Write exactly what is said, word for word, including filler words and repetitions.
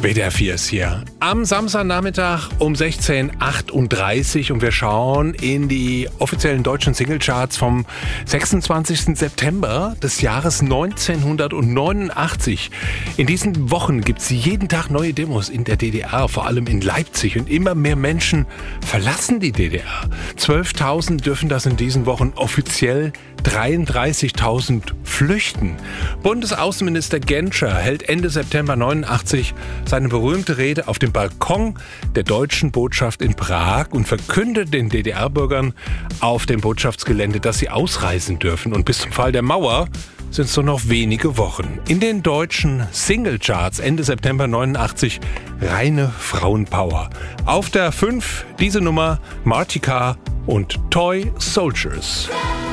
W D R vier ist hier. Am Samstagnachmittag um sechzehn Uhr achtunddreißig und wir schauen in die offiziellen deutschen Singlecharts vom sechsundzwanzigsten September des Jahres neunzehnhundertneunundachtzig. In diesen Wochen gibt es jeden Tag neue Demos in der D D R, vor allem in Leipzig, und immer mehr Menschen verlassen die D D R. zwölftausend dürfen das in diesen Wochen offiziell, dreiunddreißigtausend flüchten. Bundesaußenminister Genscher hält Ende September neunundachtzig seine berühmte Rede auf dem Balkon der deutschen Botschaft in Prag und verkündet den D D R-Bürgern auf dem Botschaftsgelände, dass sie ausreisen dürfen. Und bis zum Fall der Mauer sind es nur noch wenige Wochen. In den deutschen Singlecharts Ende September neunundachtzig reine Frauenpower. Auf der fünf diese Nummer Martika und Toy Soldiers.